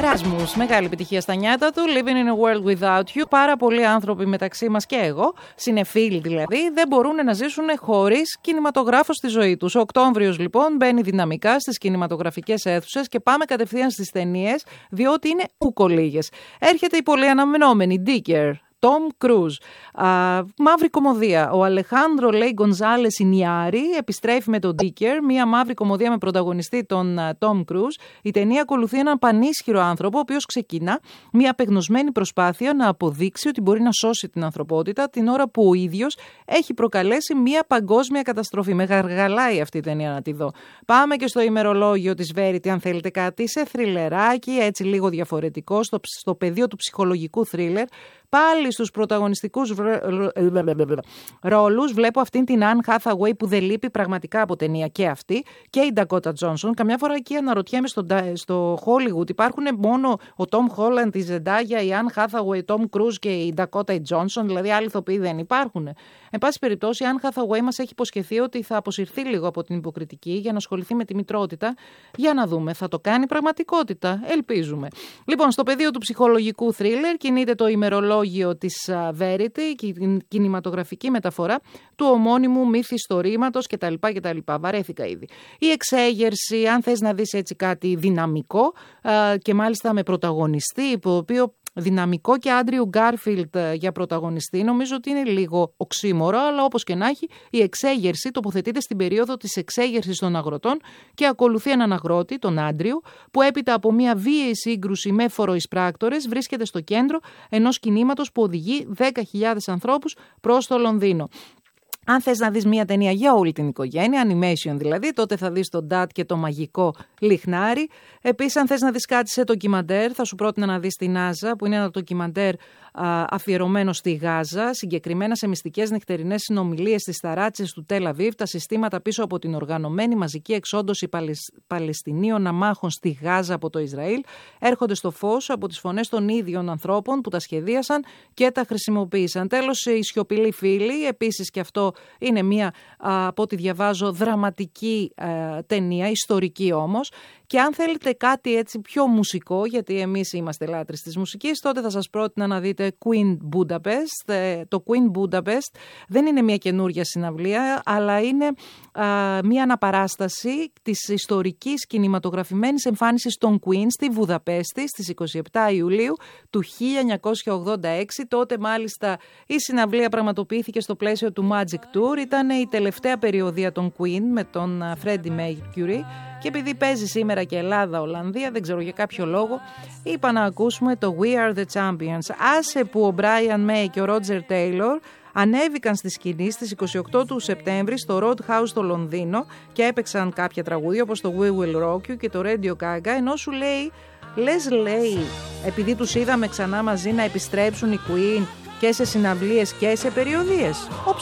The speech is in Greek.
Erasmus, μεγάλη επιτυχία στα νιάτα του. Living in a world without you. Πάρα πολλοί άνθρωποι μεταξύ μας και εγώ, συνεφίλοι δηλαδή, δεν μπορούν να ζήσουν χωρίς κινηματογράφο στη ζωή τους. Ο Οκτώβριος λοιπόν μπαίνει δυναμικά στις κινηματογραφικές αίθουσες και πάμε κατευθείαν στις ταινίες, διότι είναι ουκολίγες. Έρχεται η πολύ αναμενόμενη Dicker. Tom Cruise. Μαύρη κωμωδία. Ο Αλεχάνδρο Λέι Γκονζάλες Ινιάρη επιστρέφει με τον Dicker, μια μαύρη κωμωδία με πρωταγωνιστή τον Tom Cruise. Η ταινία ακολουθεί έναν πανίσχυρο άνθρωπο, ο οποίος ξεκινά μια απεγνωσμένη προσπάθεια να αποδείξει ότι μπορεί να σώσει την ανθρωπότητα την ώρα που ο ίδιος έχει προκαλέσει μια παγκόσμια καταστροφή. Με γαργαλάει αυτή η ταινία να τη δω. Πάμε και στο ημερολόγιο της Verity, αν θέλετε κάτι, σε θριλεράκι, έτσι λίγο διαφορετικό, στο πεδίο του ψυχολογικού θρίλερ. Πάλι στους πρωταγωνιστικούς ρόλους βλέπω αυτήν την Anne Hathaway που δεν λείπει πραγματικά από ταινία και αυτή, και η Dakota Johnson. Καμιά φορά εκεί αναρωτιέμαι στο Hollywood υπάρχουν μόνο ο Tom Holland, η Zendaya, η Anne Hathaway, Tom Cruise και η Dakota Johnson, δηλαδή άλλοι ηθοποιοί δεν υπάρχουν. Εν πάση περιπτώσει, η Anne Hathaway μας έχει υποσχεθεί ότι θα αποσυρθεί λίγο από την υποκριτική για να ασχοληθεί με τη μητρότητα. Για να δούμε, θα το κάνει πραγματικότητα? Ελπίζουμε. Λοιπόν, στο πεδίο του ψυχολογικού θρίλερ κινείται το ημερολόγιο της Verity και η κινηματογραφική μεταφορά του ομώνυμου μύθιστορήματος κτλ. Βαρέθηκα ήδη. Η εξέγερση, αν θες να δεις έτσι κάτι δυναμικό και μάλιστα με πρωταγωνιστή, το οποίο δυναμικό και Άντριου Γκάρφιλντ για πρωταγωνιστή, νομίζω ότι είναι λίγο οξύμορο, αλλά όπως και να έχει, η εξέγερση τοποθετείται στην περίοδο της εξέγερσης των αγροτών και ακολουθεί έναν αγρότη, τον Άντριου, που έπειτα από μια βίαιη σύγκρουση με φοροεισπράκτορες βρίσκεται στο κέντρο ενός κινήματος που οδηγεί 10.000 ανθρώπους προς το Λονδίνο. Αν θες να δεις μια ταινία για όλη την οικογένεια, animation δηλαδή, τότε θα δεις τον Dad και το μαγικό λιχνάρι. Επίσης, αν θες να δεις κάτι σε ντοκιμαντέρ, θα σου πρότεινα να δεις την Άζα, που είναι ένα ντοκιμαντέρ αφιερωμένο στη Γάζα, συγκεκριμένα σε μυστικές νυχτερινές συνομιλίες στις ταράτσες του Τελ Αβίβ, τα συστήματα πίσω από την οργανωμένη μαζική εξόντωση Παλαιστινίων αμάχων στη Γάζα από το Ισραήλ, έρχονται στο φως από τις φωνές των ίδιων ανθρώπων που τα σχεδίασαν και τα χρησιμοποίησαν. Τέλος, οι σιωπηλοί φίλοι, επίσης και αυτό είναι μια, από ό,τι διαβάζω, δραματική ταινία, ιστορική όμως. Και αν θέλετε κάτι έτσι πιο μουσικό, γιατί εμείς είμαστε λάτρεις της μουσικής, τότε θα σας πρότεινα να δείτε Queen Budapest. Το Queen Budapest δεν είναι μια καινούρια συναυλία, αλλά είναι μια αναπαράσταση της ιστορικής κινηματογραφημένης εμφάνισης των Queen στη Βουδαπέστη στις 27 Ιουλίου του 1986. Τότε μάλιστα η συναυλία πραγματοποιήθηκε στο πλαίσιο του Magic Tour. Ήταν η τελευταία περιοδία των Queen με τον Freddie Mercury. Και επειδή παίζει σήμερα και Ελλάδα-Ολλανδία, δεν ξέρω για κάποιο λόγο, είπα να ακούσουμε το We Are The Champions. Άσε που ο Brian May και ο Roger Taylor ανέβηκαν στη σκηνή στις 28 του Σεπτέμβρη στο Roadhouse στο Λονδίνο και έπαιξαν κάποια τραγούδια όπως το We Will Rock You και το Radio Gaga, ενώ σου λέει, λέει, επειδή τους είδαμε ξανά μαζί να επιστρέψουν οι Queen και σε συναυλίες και σε περιοδίες.